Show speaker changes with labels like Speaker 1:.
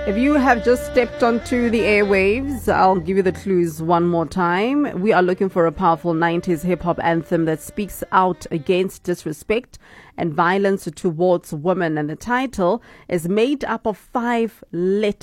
Speaker 1: If you have just stepped onto the airwaves, I'll give you the clues one more time. We are looking for a powerful 90s hip-hop anthem that speaks out against disrespect and violence towards women. And the title is made up of 5 letters.